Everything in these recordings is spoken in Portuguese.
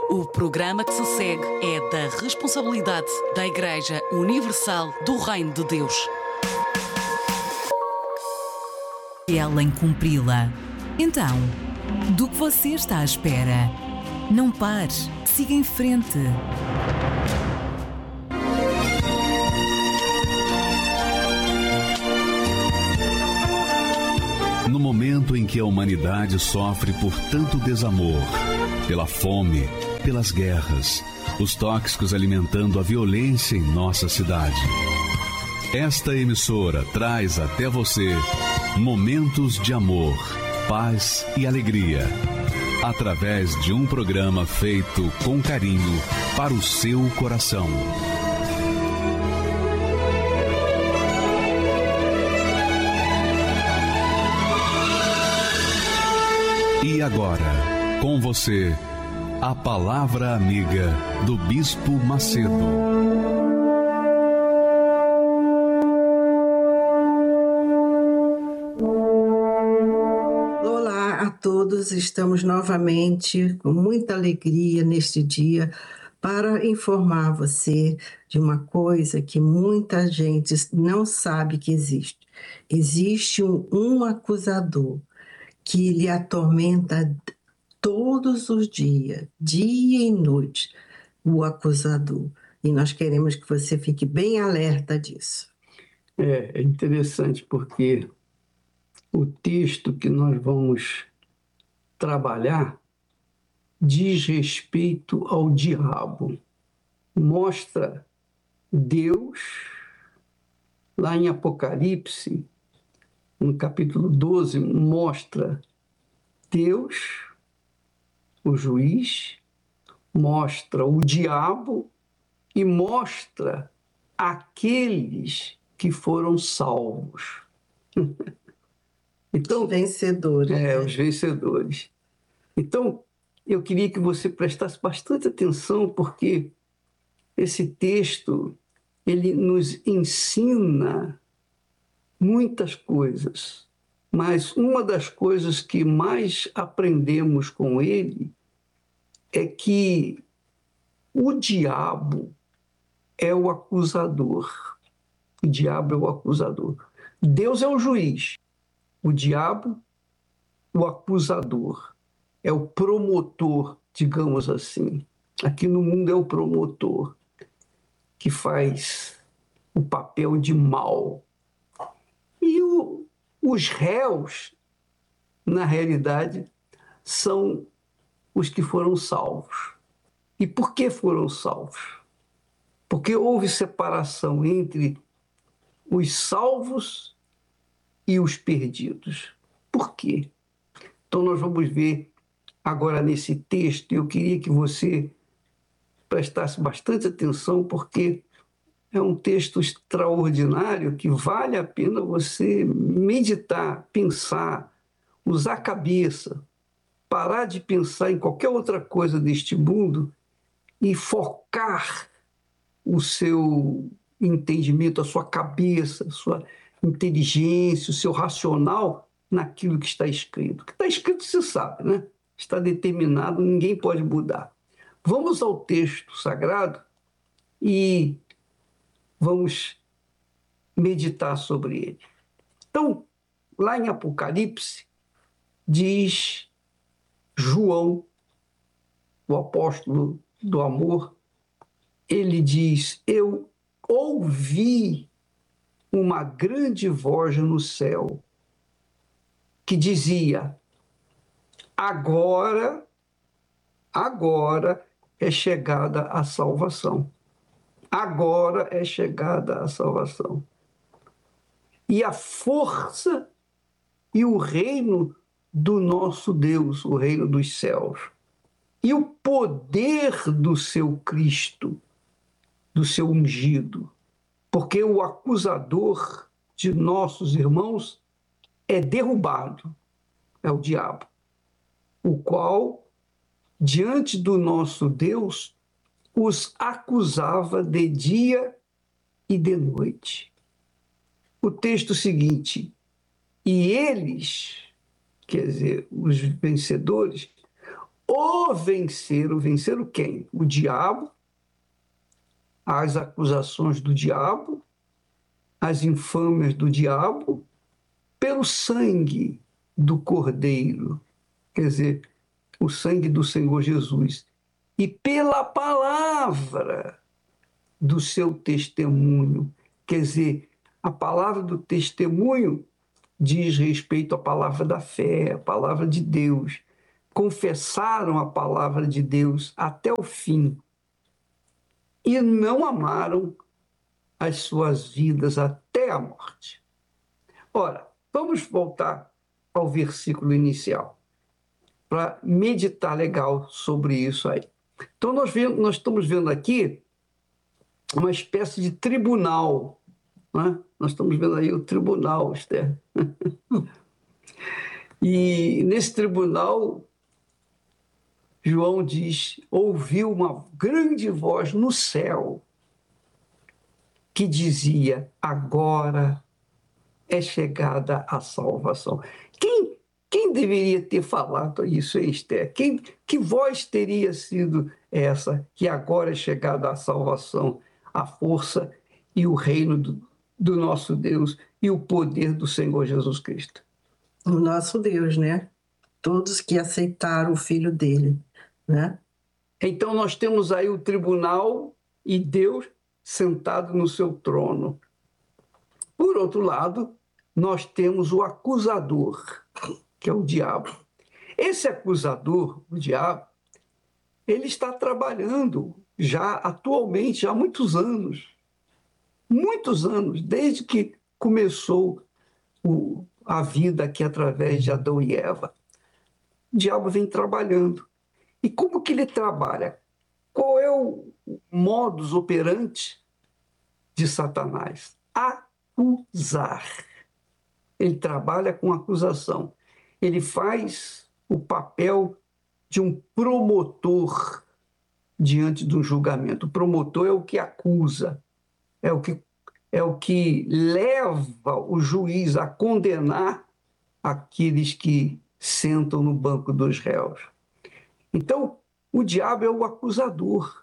O programa que se segue é da responsabilidade da Igreja Universal do Reino de Deus. Ela em cumpri-la. Então, do que você está à espera? Não pare, siga em frente. No momento em que a humanidade sofre por tanto desamor, pela fome, pelas guerras, os tóxicos alimentando a violência em nossa cidade, esta emissora traz até você momentos de amor, paz e alegria, através de um programa feito com carinho para o seu coração. E agora, com você, a Palavra Amiga do Bispo Macedo. Olá a todos, estamos novamente com muita alegria neste dia para informar você de uma coisa que muita gente não sabe que existe. Existe um acusador que lhe atormenta todos os dias, dia e noite, o acusador. E nós queremos que você fique bem alerta disso. É interessante porque o texto que nós vamos trabalhar diz respeito ao diabo. Mostra Deus, lá em Apocalipse, no capítulo 12, mostra Deus, o juiz, mostra o diabo e mostra aqueles que foram salvos. Então, os vencedores. Os vencedores. Então, eu queria que você prestasse bastante atenção, porque esse texto, ele nos ensina muitas coisas, mas uma das coisas que mais aprendemos com ele é que o diabo é o acusador. O diabo é o acusador. Deus é o juiz. O diabo, o acusador. É o promotor, digamos assim. Aqui no mundo é o promotor que faz o papel de mal. E os réus, na realidade, são os que foram salvos. E por que foram salvos? Porque houve separação entre os salvos e os perdidos. Por quê? Então nós vamos ver agora nesse texto, e eu queria que você prestasse bastante atenção, porque é um texto extraordinário que vale a pena você meditar, pensar, usar a cabeça, parar de pensar em qualquer outra coisa deste mundo e focar o seu entendimento, a sua cabeça, a sua inteligência, o seu racional naquilo que está escrito. O que está escrito você sabe, né? Está determinado, ninguém pode mudar. Vamos ao texto sagrado e vamos meditar sobre ele. Então, lá em Apocalipse, diz João, o apóstolo do amor, ele diz: eu ouvi uma grande voz no céu que dizia: agora é chegada a salvação. Agora é chegada a salvação. E a força e o reino do nosso Deus, o reino dos céus. E o poder do seu Cristo, do seu ungido. Porque o acusador de nossos irmãos é derrubado, é o diabo, o qual, diante do nosso Deus, os acusava de dia e de noite. O texto seguinte: e eles, quer dizer, os vencedores, o venceram. Venceram quem? O diabo, as acusações do diabo, as infâmias do diabo, pelo sangue do Cordeiro, quer dizer, o sangue do Senhor Jesus, e pela palavra do seu testemunho, quer dizer, a palavra do testemunho diz respeito à palavra da fé, à palavra de Deus. Confessaram a palavra de Deus até o fim e não amaram as suas vidas até a morte. Ora, vamos voltar ao versículo inicial para meditar legal sobre isso aí. Então, nós estamos vendo aqui uma espécie de tribunal, né? Nós estamos vendo aí o tribunal, Esther. E nesse tribunal, João diz, ouviu uma grande voz no céu que dizia, agora é chegada a salvação. Quem deveria ter falado isso, Esther? Que voz teria sido essa, que agora é chegada a salvação, a força e o reino do nosso Deus e o poder do Senhor Jesus Cristo? O nosso Deus, né? Todos que aceitaram o Filho dele, né? Então nós temos aí o tribunal e Deus sentado no seu trono. Por outro lado, nós temos o acusador, que é o diabo. Esse acusador, o diabo, ele está trabalhando já atualmente, há muitos anos, desde que começou a vida aqui através de Adão e Eva. O diabo vem trabalhando. E como que ele trabalha? Qual é o modus operandi de Satanás? Acusar. Ele trabalha com acusação. Ele faz o papel de um promotor diante do julgamento. O promotor é o que acusa, é o que leva o juiz a condenar aqueles que sentam no banco dos réus. Então, o diabo é o acusador.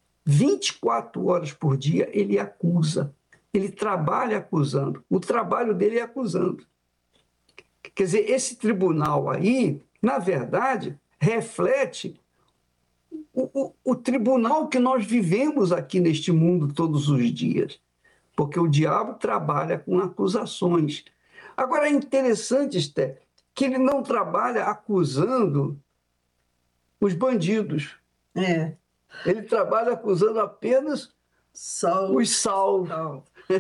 24 horas por dia ele acusa. Ele trabalha acusando. O trabalho dele é acusando. Quer dizer, esse tribunal aí, na verdade, reflete o tribunal que nós vivemos aqui neste mundo todos os dias. Porque o diabo trabalha com acusações. Agora, é interessante, Esther, que ele não trabalha acusando os bandidos. É. Ele trabalha acusando apenas os salvos.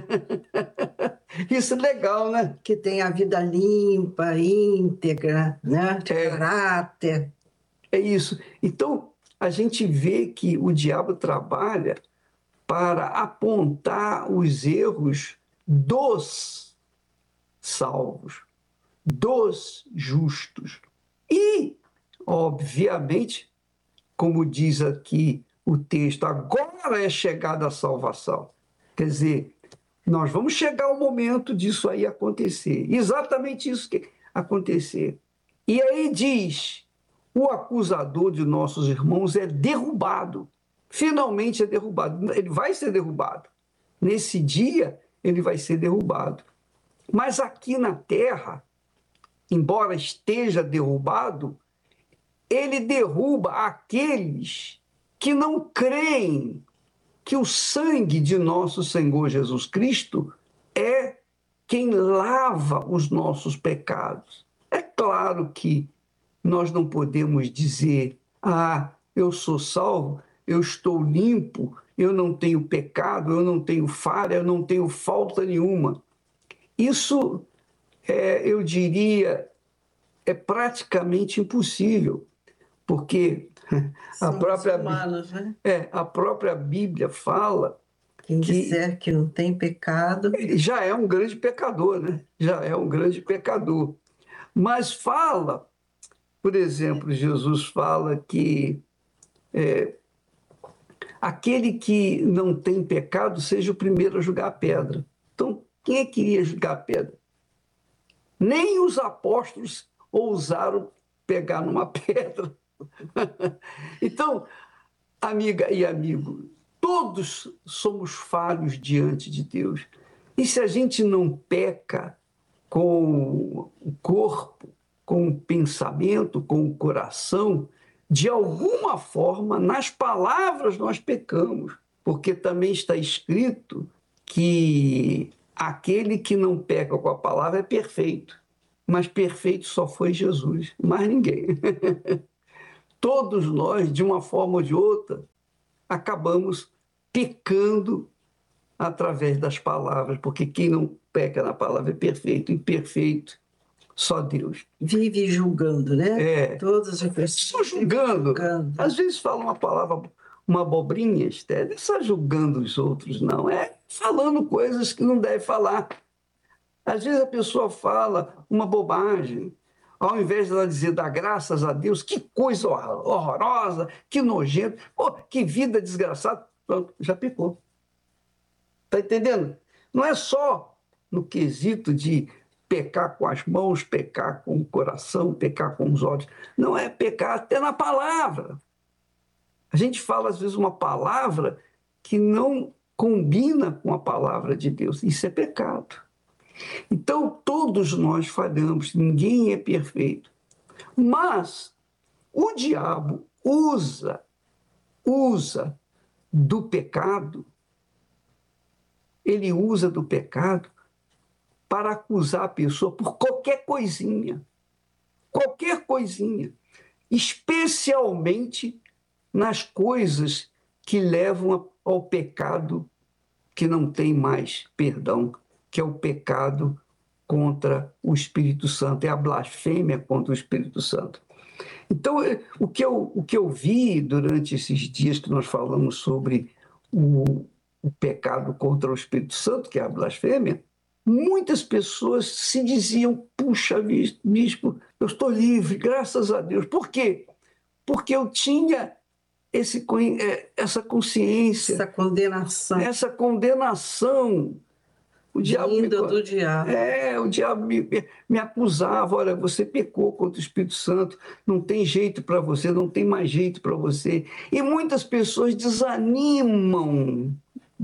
Isso é legal, né? Que tem a vida limpa, íntegra, né? De caráter. É isso. Então, a gente vê que o diabo trabalha para apontar os erros dos salvos, dos justos. E, obviamente, como diz aqui o texto, agora é chegada a salvação. Quer dizer, nós vamos chegar ao momento disso aí acontecer. Exatamente isso que acontecer. E aí diz, o acusador de nossos irmãos é derrubado. Finalmente é derrubado. Ele vai ser derrubado. Nesse dia, ele vai ser derrubado. Mas aqui na terra, embora esteja derrubado, ele derruba aqueles que não creem que o sangue de nosso Senhor Jesus Cristo é quem lava os nossos pecados. É claro que nós não podemos dizer, eu sou salvo, eu estou limpo, eu não tenho pecado, eu não tenho falha, eu não tenho falta nenhuma. Isso, eu diria, é praticamente impossível, porque a própria Bíblia fala quem disser que não tem pecado já é um grande pecador, né? Já é um grande pecador. Mas fala, por exemplo, Jesus fala que aquele que não tem pecado seja o primeiro a jogar a pedra. Então, quem é que iria jogar a pedra? Nem os apóstolos ousaram pegar numa pedra Então, amiga e amigo, todos somos falhos diante de Deus. E se a gente não peca com o corpo, com o pensamento, com o coração, de alguma forma, nas palavras nós pecamos, porque também está escrito que aquele que não peca com a palavra é perfeito, mas perfeito só foi Jesus, mais ninguém. Todos nós, de uma forma ou de outra, acabamos pecando através das palavras, porque quem não peca na palavra é perfeito, imperfeito, só Deus. Vive julgando, né? É. Todas as pessoas. Só julgando. Às vezes fala uma palavra, uma abobrinha, Esther, não é só julgando os outros, não. É falando coisas que não deve falar. Às vezes a pessoa fala uma bobagem, ao invés de ela dizer, dá graças a Deus, que coisa horrorosa, que nojento, oh, que vida desgraçada, pronto, já pecou. Está entendendo? Não é só no quesito de pecar com as mãos, pecar com o coração, pecar com os olhos. Não é pecar até na palavra. A gente fala, às vezes, uma palavra que não combina com a palavra de Deus. Isso é pecado. Então, todos nós falhamos, ninguém é perfeito. Mas o diabo usa do pecado, ele usa do pecado para acusar a pessoa por qualquer coisinha, especialmente nas coisas que levam ao pecado que não tem mais perdão, que é o pecado contra o Espírito Santo, é a blasfêmia contra o Espírito Santo. Então, o que eu vi durante esses dias que nós falamos sobre o pecado contra o Espírito Santo, que é a blasfêmia, muitas pessoas se diziam, puxa, bispo, eu estou livre, graças a Deus. Por quê? Porque eu tinha essa consciência. Essa condenação. O diabo do diabo. O diabo me acusava, olha, você pecou contra o Espírito Santo, não tem jeito para você, não tem mais jeito para você. E muitas pessoas desanimam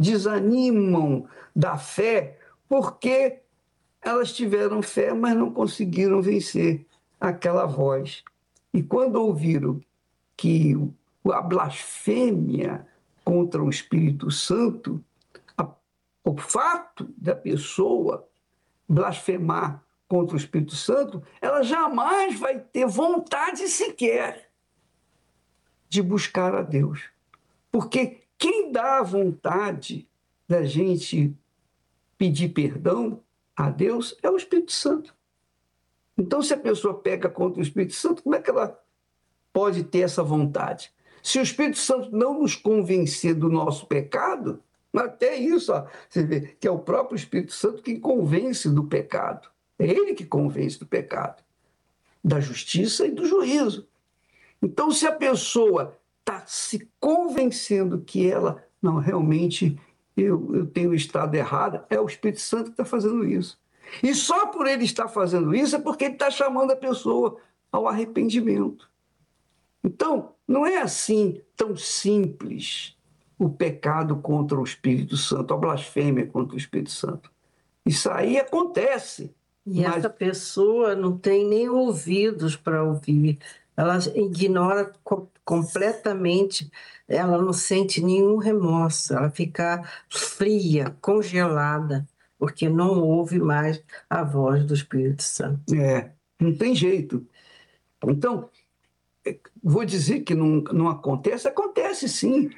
da fé porque elas tiveram fé, mas não conseguiram vencer aquela voz. E quando ouviram que a blasfêmia contra o Espírito Santo, o fato da pessoa blasfemar contra o Espírito Santo, ela jamais vai ter vontade sequer de buscar a Deus. Porque quem dá a vontade da gente pedir perdão a Deus é o Espírito Santo. Então, se a pessoa peca contra o Espírito Santo, como é que ela pode ter essa vontade? Se o Espírito Santo não nos convencer do nosso pecado, até isso, você vê que é o próprio Espírito Santo que convence do pecado. É ele que convence do pecado, da justiça e do juízo. Então, se a pessoa está se convencendo que ela, não, realmente eu tenho estado errada, é o Espírito Santo que está fazendo isso. E só por ele estar fazendo isso é porque ele está chamando a pessoa ao arrependimento. Então, não é assim tão simples o pecado contra o Espírito Santo, a blasfêmia contra o Espírito Santo. Isso aí acontece. E essa pessoa não tem nem ouvidos para ouvir. Ela ignora completamente, ela não sente nenhum remorso, ela fica fria, congelada, porque não ouve mais a voz do Espírito Santo. Não tem jeito. Então, vou dizer que não acontece? Acontece sim.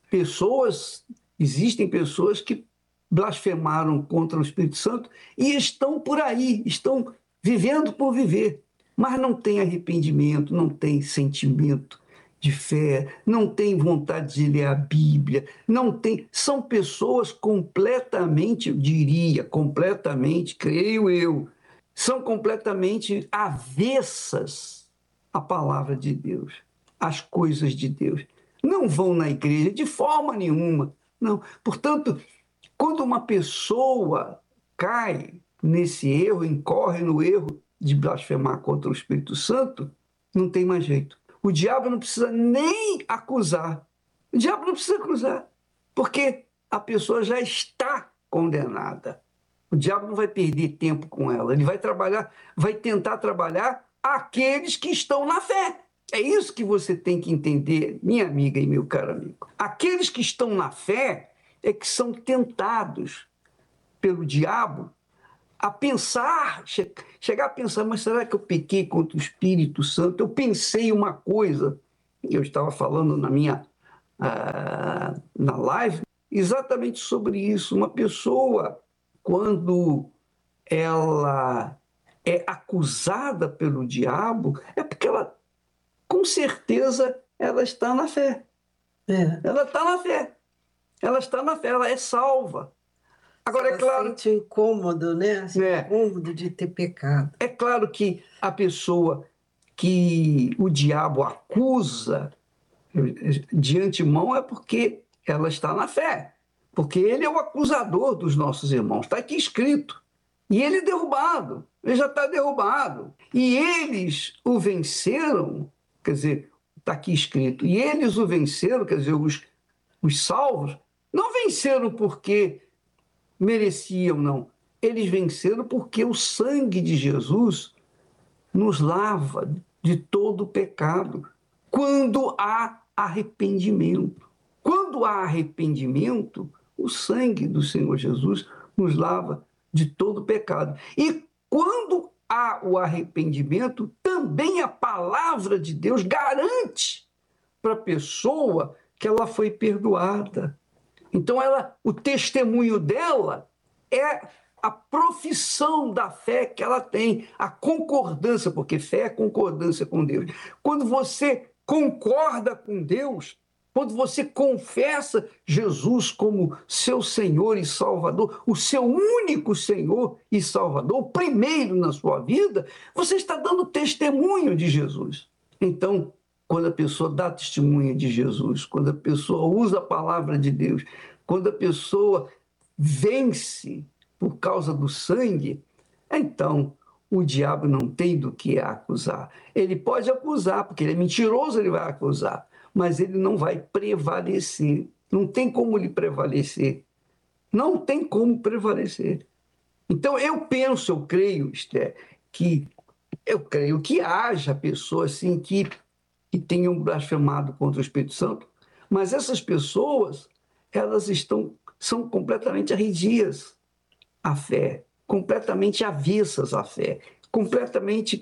Existem pessoas que blasfemaram contra o Espírito Santo e estão por aí, estão vivendo por viver, mas não tem arrependimento, não tem sentimento de fé, não tem vontade de ler a Bíblia, são pessoas completamente, eu diria, creio eu, são completamente avessas à palavra de Deus, às coisas de Deus. Não vão na igreja de forma nenhuma. Não. Portanto, quando uma pessoa cai nesse erro, incorre no erro de blasfemar contra o Espírito Santo, não tem mais jeito. o diabo não precisa nem acusar. O diabo não precisa acusar, porque a pessoa já está condenada. O diabo não vai perder tempo com ela. Ele vai trabalhar, vai tentar trabalhar aqueles que estão na fé. É isso que você tem que entender, minha amiga e meu caro amigo. Aqueles que estão na fé é que são tentados pelo diabo a pensar, chegar a pensar, mas será que eu pequei contra o Espírito Santo? Eu pensei uma coisa, eu estava falando na live, exatamente sobre isso. Uma pessoa, quando ela é acusada pelo diabo, é porque ela, com certeza, ela está na fé. Ela está na fé. Ela está na fé, ela é salva. Agora, é claro... sente o incômodo, né? O incômodo de ter pecado. É claro que a pessoa que o diabo acusa de antemão é porque ela está na fé. Porque ele é o acusador dos nossos irmãos. Está aqui escrito. E ele é derrubado. Ele já está derrubado. E eles o venceram, quer dizer, está aqui escrito. E eles o venceram, quer dizer, os salvos, não venceram porque mereciam, não. Eles venceram porque o sangue de Jesus nos lava de todo pecado. Quando há arrependimento. Quando há arrependimento, o sangue do Senhor Jesus nos lava de todo pecado. E quando há o arrependimento, também a palavra de Deus garante para a pessoa que ela foi perdoada. Então, o testemunho dela é a profissão da fé que ela tem, a concordância, porque fé é concordância com Deus. Quando você concorda com Deus, quando você confessa Jesus como seu Senhor e Salvador, o seu único Senhor e Salvador, o primeiro na sua vida, você está dando testemunho de Jesus. Então, quando a pessoa dá testemunho de Jesus, quando a pessoa usa a palavra de Deus, quando a pessoa vence por causa do sangue, então o diabo não tem do que acusar. Ele pode acusar, porque ele é mentiroso, ele vai acusar, mas ele não vai prevalecer. Não tem como ele prevalecer. Não tem como prevalecer. Então eu creio, Esther, eu creio que haja pessoas assim que tenham blasfemado contra o Espírito Santo, mas essas pessoas, elas são completamente arredias à fé, completamente avessas à fé, completamente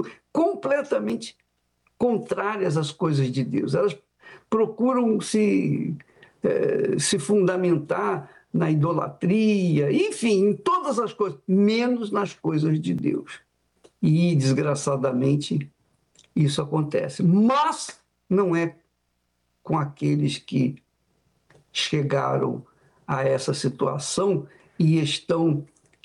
contrárias às coisas de Deus. Elas procuram se fundamentar na idolatria, enfim, em todas as coisas, menos nas coisas de Deus. E, desgraçadamente, isso acontece. Mas não é com aqueles que chegaram a essa situação e estão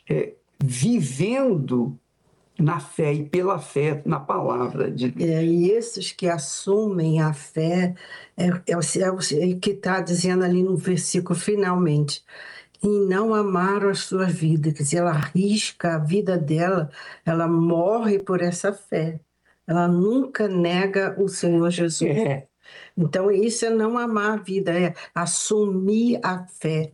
vivendo na fé e pela fé na palavra de Deus. E esses que assumem a fé, o que está dizendo ali no versículo finalmente, e não amaram a sua vida, quer dizer, ela arrisca a vida dela, ela morre por essa fé. Ela nunca nega o Senhor Jesus. Então, isso é não amar a vida, é assumir a fé,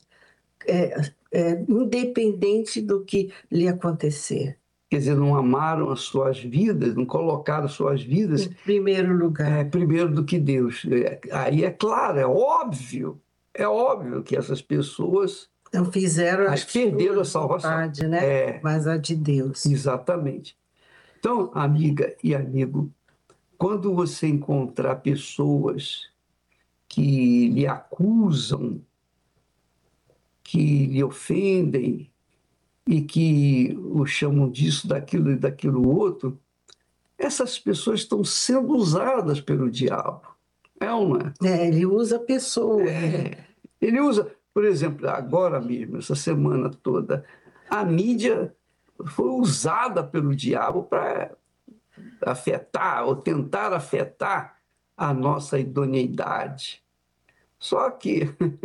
independente do que lhe acontecer. Quer dizer, não amaram as suas vidas, não colocaram suas vidas em primeiro lugar. Primeiro do que Deus. Aí é claro, é óbvio que essas pessoas não fizeram perderam a salvação. Vontade, né? Mas a de Deus. Exatamente. Então, amiga e amigo, quando você encontrar pessoas que lhe acusam, que lhe ofendem e que o chamam disso, daquilo e daquilo outro, essas pessoas estão sendo usadas pelo diabo. Não é? Ele usa pessoas. Ele usa, por exemplo, agora mesmo, essa semana toda, a mídia foi usada pelo diabo para afetar ou tentar afetar a nossa idoneidade. Só que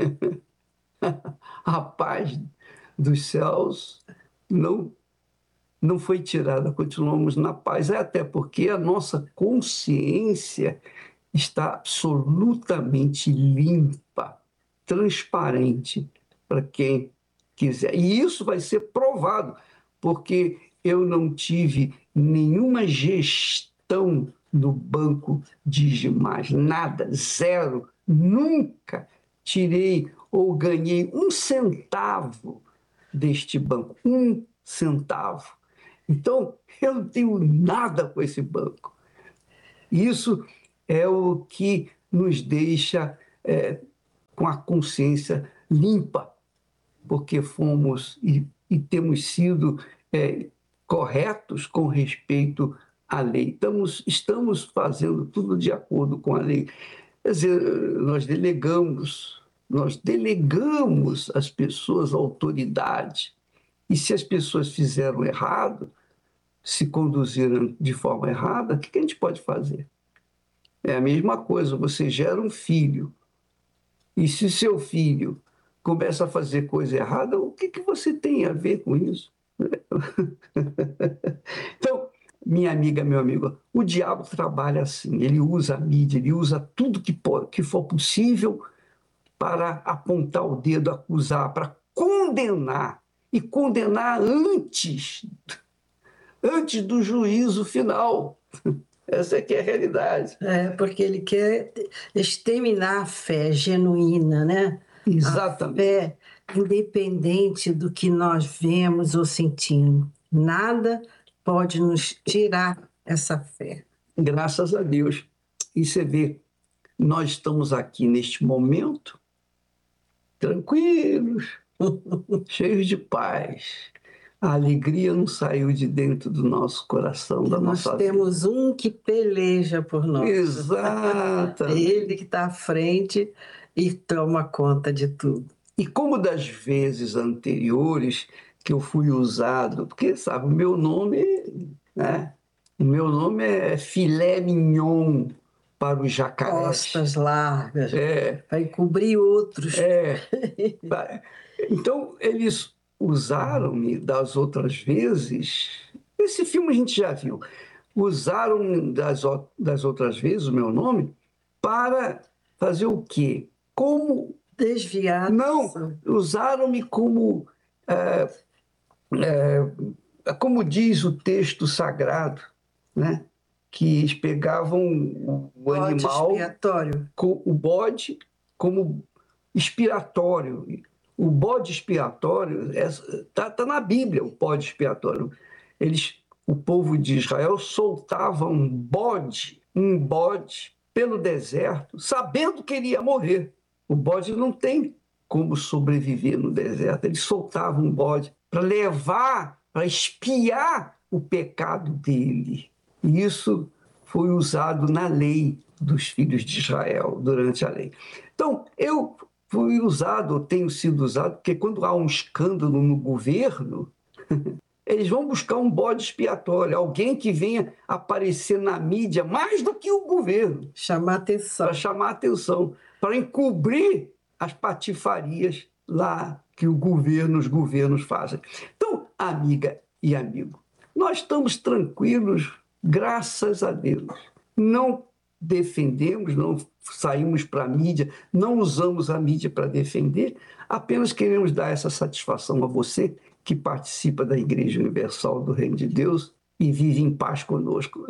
a paz dos céus não foi tirada, continuamos na paz, até porque a nossa consciência está absolutamente limpa, transparente para quem quiser. E isso vai ser provado, porque eu não tive nenhuma gestão no banco Digimais, nada, zero, nunca tirei ou ganhei um centavo deste banco, um centavo. Então, eu não tenho nada com esse banco. Isso é o que nos deixa com a consciência limpa, porque fomos e temos sido corretos com respeito à lei. Estamos fazendo tudo de acordo com a lei. Quer dizer, nós delegamos às pessoas a autoridade. E se as pessoas fizeram errado, se conduziram de forma errada, o que a gente pode fazer? É a mesma coisa, você gera um filho, e se seu filho começa a fazer coisa errada, o que você tem a ver com isso? Então, minha amiga, meu amigo, o diabo trabalha assim, ele usa a mídia, ele usa tudo que for possível para apontar o dedo, acusar, para condenar, e condenar antes do juízo final. Essa é que é a realidade. Porque ele quer exterminar a fé genuína, né? Exatamente. A fé independente do que nós vemos ou sentimos. Nada pode nos tirar essa fé. Graças a Deus. E você vê, nós estamos aqui neste momento, tranquilos, cheios de paz. A alegria não saiu de dentro do nosso coração, da nossa vida. Nós temos um que peleja por nós. Exato. É ele que está à frente e toma conta de tudo. E como das vezes anteriores que eu fui usado, porque, sabe, o meu nome é filé mignon para os jacarés. Costas largas, para encobrir outros. Então, eles usaram-me das outras vezes, esse filme a gente já viu, usaram das outras vezes o meu nome para fazer o quê? Como... Desviar. Não, usaram-me como... como diz o texto sagrado, né? Que eles pegavam o animal... expiatório. O bode como expiatório. O bode expiatório está na Bíblia, o bode expiatório. O povo de Israel soltava um bode pelo deserto, sabendo que ele ia morrer. O bode não tem como sobreviver no deserto. Eles soltavam um bode para expiar o pecado dele. E isso foi usado na lei dos filhos de Israel, durante a lei. Então, eu fui usado, ou tenho sido usado, porque quando há um escândalo no governo, eles vão buscar um bode expiatório, alguém que venha aparecer na mídia mais do que o governo. Chamar atenção. Para chamar atenção, para encobrir as patifarias lá que os governos fazem. Então, amiga e amigo, nós estamos tranquilos, graças a Deus. Não defendemos, não saímos para a mídia, não usamos a mídia para defender, apenas queremos dar essa satisfação a você que participa da Igreja Universal do Reino de Deus e vive em paz conosco.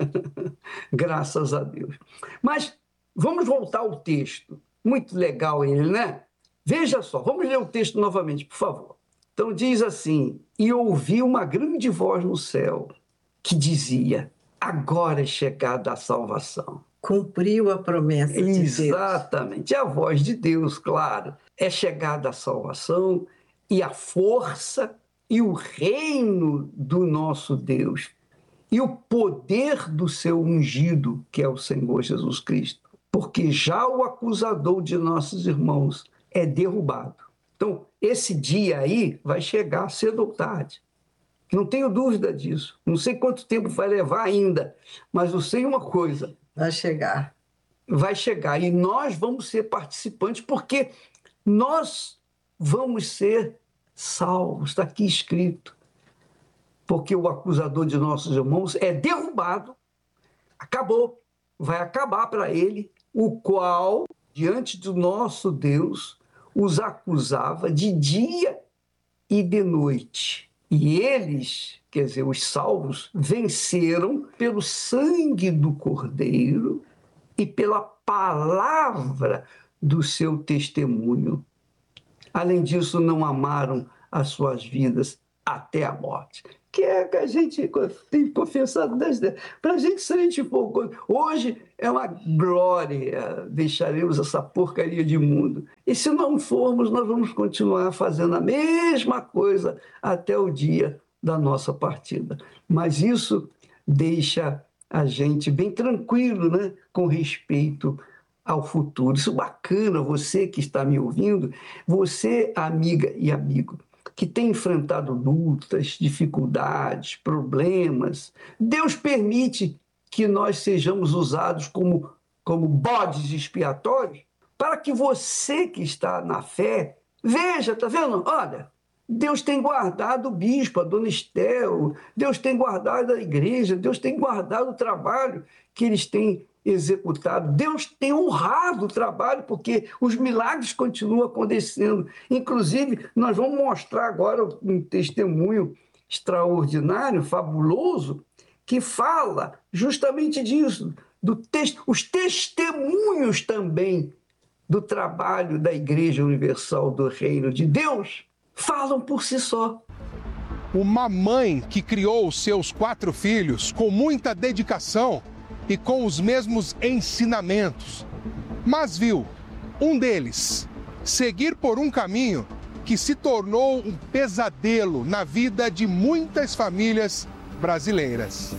Graças a Deus. Mas vamos voltar ao texto. Muito legal ele, né? Veja só, vamos ler o texto novamente, por favor. Então diz assim: e ouvi uma grande voz no céu que dizia: agora é chegada a salvação. Cumpriu a promessa de Deus. Exatamente. É a voz de Deus, claro. É chegada a salvação e a força e o reino do nosso Deus e o poder do seu ungido, que é o Senhor Jesus Cristo. Porque já o acusador de nossos irmãos é derrubado. Então, esse dia aí vai chegar cedo ou tarde. Não tenho dúvida disso. Não sei quanto tempo vai levar ainda, mas eu sei uma coisa. Vai chegar. Vai chegar. E nós vamos ser participantes, porque nós vamos ser salvos. Está aqui escrito. Porque o acusador de nossos irmãos é derrubado. Acabou. vai acabar para ele, o qual, diante do nosso Deus, os acusava de dia e de noite. E eles, quer dizer, os salvos, venceram pelo sangue do Cordeiro e pela palavra do seu testemunho. Além disso, não amaram as suas vidas até a morte. Que é que a gente tem confessado para a gente, se a gente for... Hoje é uma glória, deixaremos essa porcaria de mundo. E se não formos, nós vamos continuar fazendo a mesma coisa até o dia da nossa partida. Mas isso deixa a gente bem tranquilo, né? Com respeito ao futuro. Isso é bacana, você que está me ouvindo, você, amiga e amigo, que tem enfrentado lutas, dificuldades, problemas. Deus permite que nós sejamos usados como bodes expiatórios para que você que está na fé veja, tá vendo? Olha, Deus tem guardado o bispo, a dona Estel, Deus tem guardado a igreja, Deus tem guardado o trabalho que eles têm executado. Deus tem honrado o trabalho, porque os milagres continuam acontecendo. Inclusive, nós vamos mostrar agora um testemunho extraordinário, fabuloso, que fala justamente disso, os testemunhos também do trabalho da Igreja Universal do Reino de Deus falam por si só. Uma mãe que criou os seus 4 filhos com muita dedicação e com os mesmos ensinamentos, mas viu um deles seguir por um caminho que se tornou um pesadelo na vida de muitas famílias brasileiras.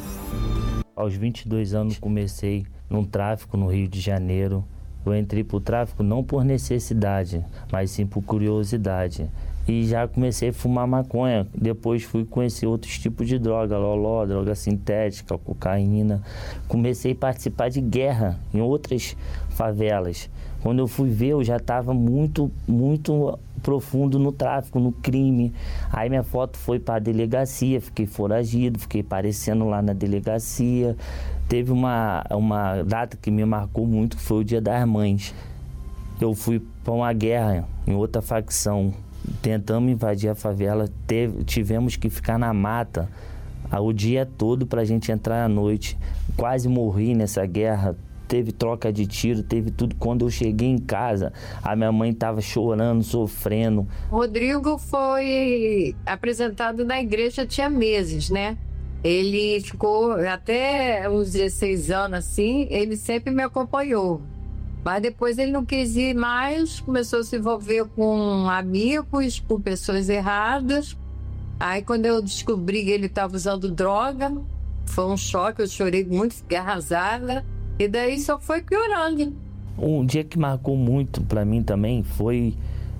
Aos 22 anos comecei num tráfico no Rio de Janeiro. Eu entrei para o tráfico não por necessidade, mas sim por curiosidade. E já comecei a fumar maconha. Depois fui conhecer outros tipos de droga, loló, droga sintética, cocaína. Comecei a participar de guerra em outras favelas. Quando eu fui ver, eu já estava muito profundo no tráfico, no crime. Aí minha foto foi para a delegacia, fiquei foragido, fiquei aparecendo lá na delegacia. Teve uma data que me marcou muito, que foi o Dia das Mães. Eu fui para uma guerra em outra facção. Tentamos invadir a favela, tivemos que ficar na mata o dia todo para a gente entrar à noite. Quase morri nessa guerra, teve troca de tiro, teve tudo. Quando eu cheguei em casa, a minha mãe estava chorando, sofrendo. Rodrigo foi apresentado na igreja tinha meses, né? Ele ficou até uns 16 anos assim, ele sempre me acompanhou. Mas depois ele não quis ir mais, começou a se envolver com amigos, com pessoas erradas. Aí quando eu descobri que ele estava usando droga, foi um choque, eu chorei muito, fiquei arrasada. E daí só foi piorando. Um dia que marcou muito para mim também foi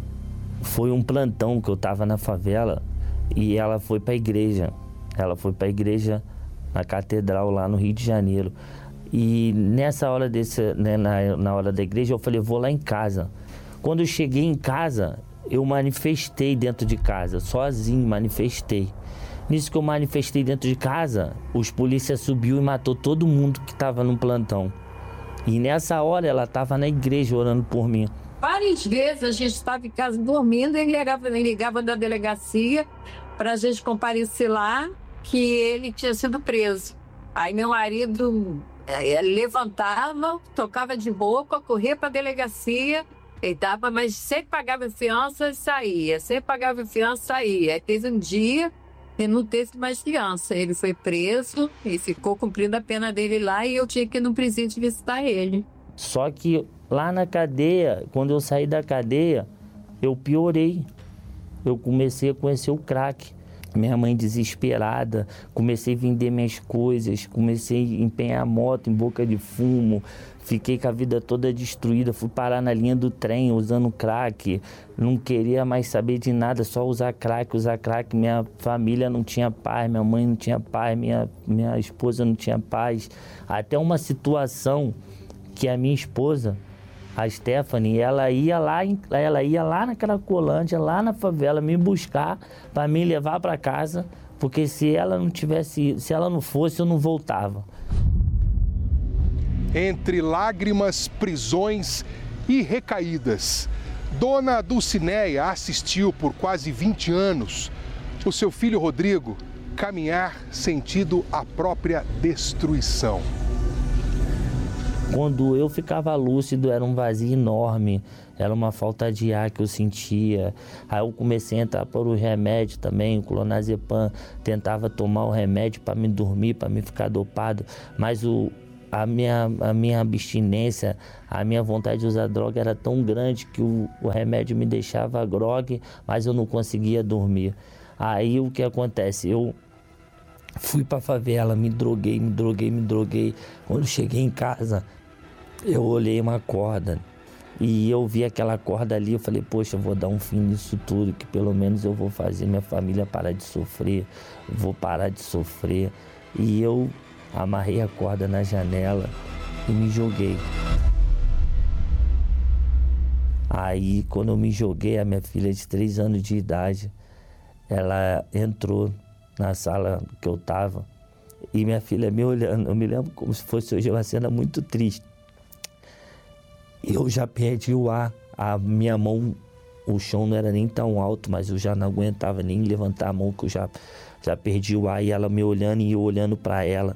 um plantão que eu estava na favela e ela foi para a igreja. Ela foi para a igreja na catedral lá no Rio de Janeiro. E nessa hora na hora da igreja, eu falei, vou lá em casa. Quando eu cheguei em casa, eu manifestei dentro de casa, sozinho, manifestei. Nisso que eu manifestei dentro de casa, os polícias subiu e matou todo mundo que estava no plantão. E nessa hora ela estava na igreja orando por mim. Várias vezes a gente estava em casa dormindo, ele ligava da delegacia para a gente comparecer lá, que ele tinha sido preso. Aí meu marido levantava, tocava de boca, corria para a delegacia, deitava, mas sempre pagava fiança e saía, sempre pagava fiança e saía. Aí teve um dia que não teve mais fiança, ele foi preso e ficou cumprindo a pena dele lá e eu tinha que ir no presídio visitar ele. Só que lá na cadeia, quando eu saí da cadeia, eu piorei. Eu comecei a conhecer o crack. Minha mãe desesperada, comecei a vender minhas coisas, comecei a empenhar moto em boca de fumo, fiquei com a vida toda destruída, fui parar na linha do trem usando crack, não queria mais saber de nada, só usar crack, minha família não tinha paz, minha mãe não tinha paz, minha esposa não tinha paz, até uma situação que a minha esposa, a Stephanie, ela ia lá na Cracolândia, lá na favela, me buscar para me levar para casa, porque se ela não fosse, eu não voltava. entre lágrimas, prisões e recaídas, Dona Dulcineia assistiu por quase 20 anos o seu filho Rodrigo caminhar sentido a própria destruição. Quando eu ficava lúcido, era um vazio enorme, era uma falta de ar que eu sentia. Aí eu comecei a entrar por um remédio também, o clonazepam, tentava tomar o remédio para me dormir, para me ficar dopado, mas a minha abstinência, a minha vontade de usar droga era tão grande que o remédio me deixava grogue, mas eu não conseguia dormir. Aí o que acontece? Eu fui para a favela, me droguei. Quando cheguei em casa, eu olhei uma corda e eu vi aquela corda ali, eu falei, poxa, eu vou dar um fim nisso tudo, que pelo menos eu vou fazer minha família parar de sofrer, vou parar de sofrer. E eu amarrei a corda na janela e me joguei. Aí, quando eu me joguei, a minha filha de 3 anos de idade, ela entrou na sala que eu estava e minha filha me olhando. Eu me lembro como se fosse hoje uma cena muito triste. Eu já perdi o ar, a minha mão, o chão não era nem tão alto, mas eu já não aguentava nem levantar a mão, que eu já perdi o ar, e ela me olhando e eu olhando para ela.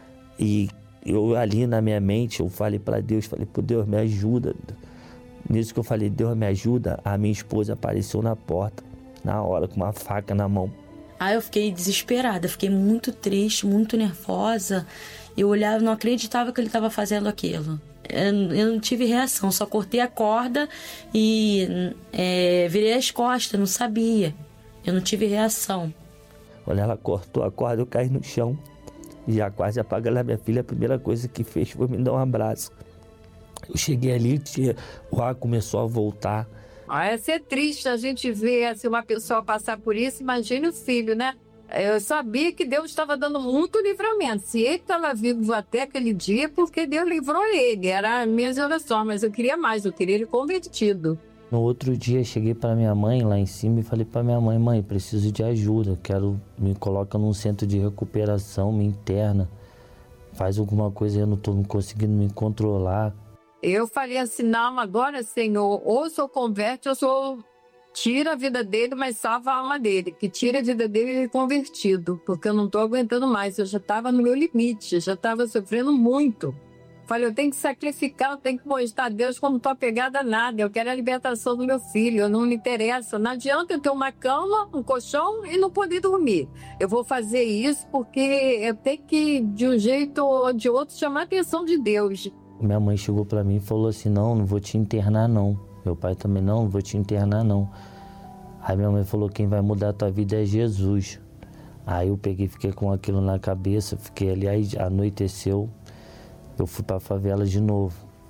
E eu ali na minha mente, eu falei para Deus, por Deus, me ajuda. Nisso que eu falei, Deus me ajuda, a minha esposa apareceu na porta, na hora, com uma faca na mão. Aí eu fiquei desesperada, fiquei muito triste, muito nervosa. Eu olhava, não acreditava que ele estava fazendo aquilo. Eu não tive reação, só cortei a corda e virei as costas, não sabia. Eu não tive reação. Quando ela cortou a corda, eu caí no chão. Já quase apagando a minha filha, a primeira coisa que fez foi me dar um abraço. Eu cheguei ali, o ar começou a voltar. É ser triste a gente ver assim, uma pessoa passar por isso, imagine o filho, né? Eu sabia que Deus estava dando muito livramento. Se ele estava vivo até aquele dia, porque Deus livrou ele. Era a minha oração, mas eu queria mais, eu queria ele convertido. No outro dia, cheguei para minha mãe lá em cima e falei para minha mãe, mãe, preciso de ajuda, me coloca num centro de recuperação, me interna, faz alguma coisa, eu não estou conseguindo me controlar. Eu falei assim, não, agora, Senhor, ou sou converte, ou sou... Tira a vida dele, mas salva a alma dele. Que tira a vida dele convertido, porque eu não estou aguentando mais. Eu já estava no meu limite, já estava sofrendo muito. Falei, eu tenho que sacrificar, eu tenho que mostrar a Deus como não estou apegada a nada. Eu quero a libertação do meu filho, eu não me interessa. Não adianta eu ter uma cama, um colchão e não poder dormir. Eu vou fazer isso porque eu tenho que, de um jeito ou de outro, chamar a atenção de Deus. Minha mãe chegou para mim e falou assim, não vou te internar não. Meu pai também, não vou te internar não. Aí minha mãe falou, quem vai mudar a tua vida é Jesus. Aí eu fiquei com aquilo na cabeça, fiquei ali, aí anoiteceu, eu fui pra favela de novo.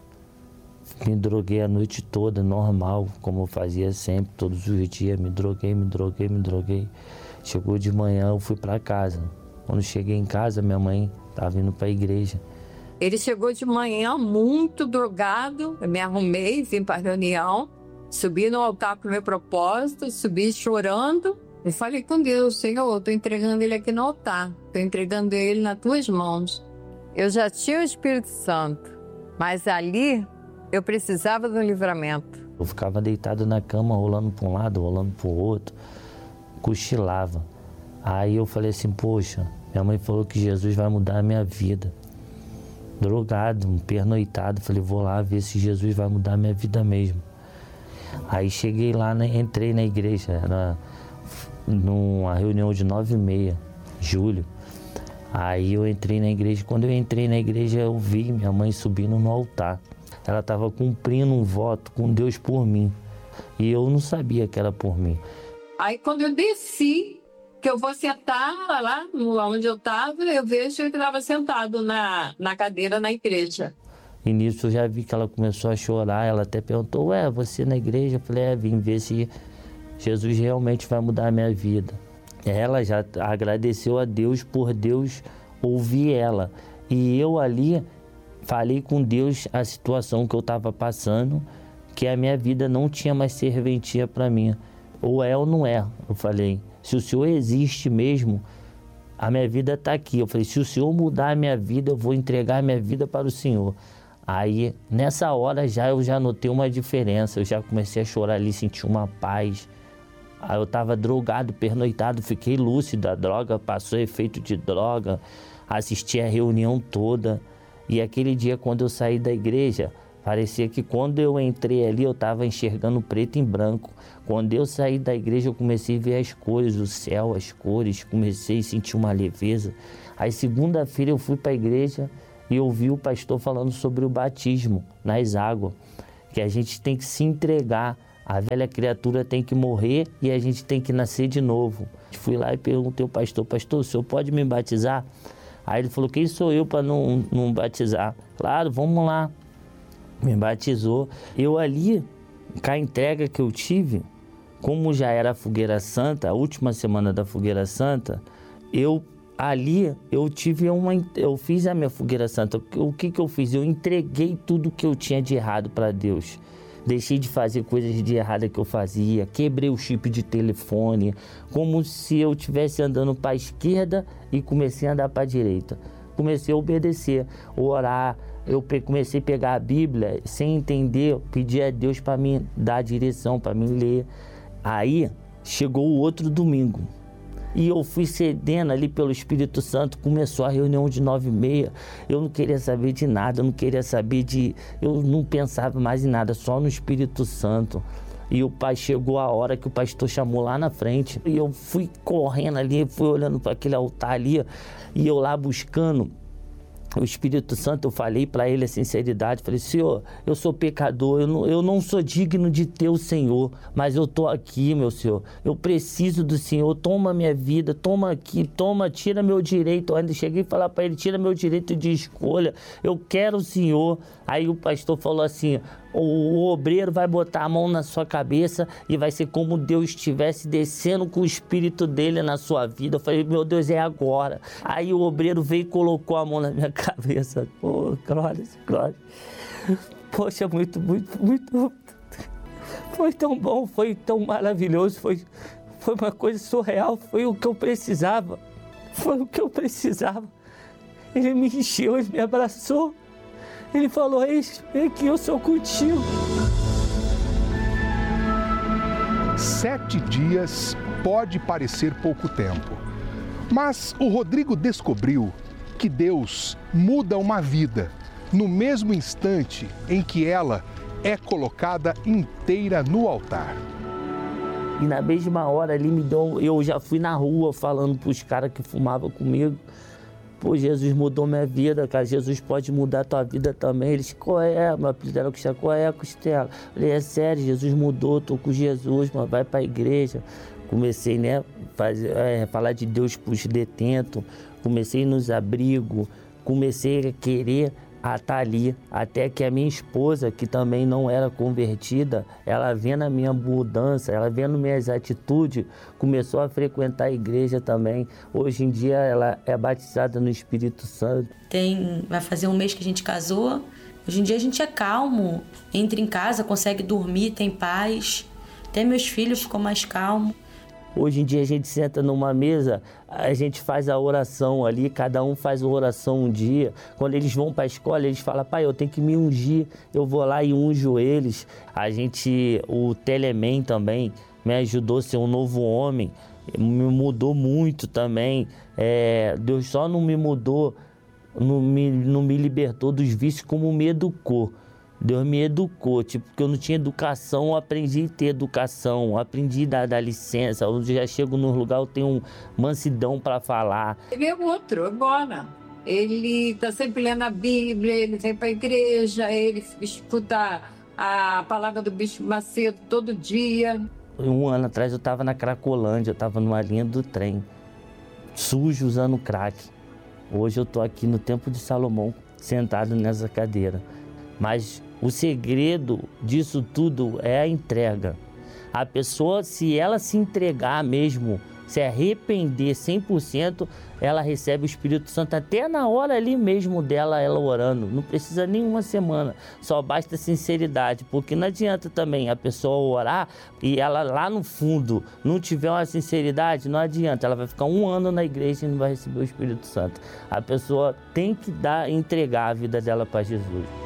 Me droguei a noite toda, normal, como eu fazia sempre, todos os dias, me droguei. Chegou de manhã, eu fui pra casa. Quando cheguei em casa, minha mãe estava indo pra igreja. Ele chegou de manhã muito drogado, eu me arrumei, vim para a reunião, subi no altar para o meu propósito, subi chorando e falei com Deus, Senhor, eu estou entregando ele aqui no altar, estou entregando ele nas tuas mãos. Eu já tinha o Espírito Santo, mas ali eu precisava do livramento. Eu ficava deitado na cama, rolando para um lado, rolando para o outro, cochilava. Aí eu falei assim, poxa, minha mãe falou que Jesus vai mudar a minha vida. Drogado, pernoitado, falei, vou lá ver se Jesus vai mudar a minha vida mesmo. Aí cheguei lá, entrei na igreja, era numa reunião de 9h30, julho. Aí eu entrei na igreja, quando eu entrei na igreja eu vi minha mãe subindo no altar. Ela estava cumprindo um voto com Deus por mim, e eu não sabia que era por mim. Aí quando eu desci, que eu vou sentar lá onde eu estava, eu vejo que ele estava sentado na cadeira na igreja. E nisso eu já vi que ela começou a chorar, ela até perguntou, você na igreja? Eu falei, vim ver se Jesus realmente vai mudar a minha vida. Ela já agradeceu a Deus por Deus ouvir ela. E eu ali falei com Deus a situação que eu estava passando, que a minha vida não tinha mais serventia para mim. Ou é ou não é, eu falei. Se o Senhor existe mesmo, a minha vida está aqui. Eu falei, se o Senhor mudar a minha vida, eu vou entregar a minha vida para o Senhor. Aí, nessa hora, eu já notei uma diferença, eu já comecei a chorar ali, senti uma paz. Aí eu estava drogado, pernoitado, fiquei lúcido, a droga passou efeito de droga, assisti a reunião toda. E aquele dia, quando eu saí da igreja, parecia que quando eu entrei ali, eu estava enxergando preto em branco. Quando eu saí da igreja, eu comecei a ver as cores, o céu, as cores, comecei a sentir uma leveza. Aí, segunda-feira, eu fui para a igreja e ouvi o pastor falando sobre o batismo nas águas, que a gente tem que se entregar, a velha criatura tem que morrer e a gente tem que nascer de novo. Fui lá e perguntei ao pastor, o senhor pode me batizar? Aí ele falou, quem sou eu para não batizar? Claro, vamos lá. Me batizou. Eu ali, com a entrega que eu tive, como já era a Fogueira Santa, a última semana da Fogueira Santa, eu fiz a minha Fogueira Santa. O que eu fiz? Eu entreguei tudo que eu tinha de errado para Deus. Deixei de fazer coisas de errada que eu fazia, quebrei o chip de telefone, como se eu estivesse andando para a esquerda e comecei a andar para a direita. Comecei a obedecer, orar, eu comecei a pegar a Bíblia sem entender, pedir a Deus para me dar a direção, para me ler. Aí chegou o outro domingo. E eu fui cedendo ali pelo Espírito Santo, começou a reunião de 9h30, eu não queria saber de nada, eu não pensava mais em nada, só no Espírito Santo. E o pai chegou a hora que o pastor chamou lá na frente, e eu fui correndo ali, fui olhando para aquele altar ali, e eu lá buscando o Espírito Santo, eu falei para ele a sinceridade, falei, Senhor, eu sou pecador, eu não sou digno de ter o Senhor, mas eu estou aqui, meu Senhor, eu preciso do Senhor, toma minha vida, toma aqui, tira meu direito. Eu ainda cheguei a falar para ele, tira meu direito de escolha, eu quero o Senhor. Aí o pastor falou assim, o obreiro vai botar a mão na sua cabeça e vai ser como Deus estivesse descendo com o Espírito dele na sua vida. Eu falei, meu Deus, é agora. Aí o obreiro veio e colocou a mão na minha cabeça. Pô, glória. Poxa, muito. Foi tão bom, foi tão maravilhoso, foi uma coisa surreal, foi o que eu precisava. Ele me encheu, ele me abraçou. Ele falou, eis que eu sou contigo. 7 dias pode parecer pouco tempo, mas o Rodrigo descobriu que Deus muda uma vida no mesmo instante em que ela é colocada inteira no altar. E na mesma hora ali eu já fui na rua falando para os caras que fumavam comigo. Pô, Jesus mudou minha vida, cara. Jesus pode mudar a tua vida também. Eles, qual é? Meu apelido era Costela, qual é, Costela? Eu falei, é sério, Jesus mudou, tô com Jesus, mano, vai pra igreja. Comecei, né, falar de Deus pros detentos, comecei nos abrigos, comecei a querer estar ali, até que a minha esposa, que também não era convertida, ela vendo a minha mudança, ela vendo minhas atitudes, começou a frequentar a igreja também. Hoje em dia ela é batizada no Espírito Santo. Vai fazer 1 mês que a gente casou. Hoje em dia a gente é calmo, entra em casa, consegue dormir, tem paz. Até meus filhos ficam mais calmos. Hoje em dia a gente senta numa mesa, a gente faz a oração ali, cada um faz a oração um dia. Quando eles vão para a escola, eles falam, pai, eu tenho que me ungir, eu vou lá e unjo eles. O Teleman também me ajudou a ser um novo homem, me mudou muito também. Deus só não me mudou, não me libertou dos vícios, como me educou. Deus me educou, porque eu não tinha educação, eu aprendi a ter educação, aprendi a dar licença. Eu já chego num lugar, eu tenho mansidão para falar. Ele é outro, agora. Ele está sempre lendo a Bíblia, ele vem para a igreja, ele escuta a palavra do Bispo Macedo todo dia. 1 ano atrás eu estava na Cracolândia, eu estava numa linha do trem, sujo, usando crack. Hoje eu estou aqui no Templo de Salomão, sentado nessa cadeira. Mas o segredo disso tudo é a entrega. A pessoa, se ela se entregar mesmo, se arrepender 100%, ela recebe o Espírito Santo até na hora ali mesmo dela, ela orando. Não precisa nem 1 semana, só basta sinceridade, porque não adianta também a pessoa orar e ela lá no fundo não tiver uma sinceridade, não adianta, ela vai ficar 1 ano na igreja e não vai receber o Espírito Santo. A pessoa tem que entregar a vida dela para Jesus.